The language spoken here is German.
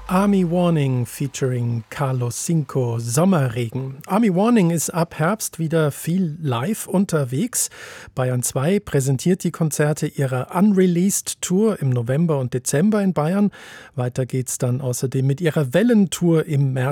Army Warning featuring Carlos Cinco, Sommerregen. Army Warning ist ab Herbst wieder viel live unterwegs. Bayern 2 präsentiert die Konzerte ihrer Unreleased Tour im November und Dezember in Bayern. Weiter geht's dann außerdem mit ihrer Wellentour im März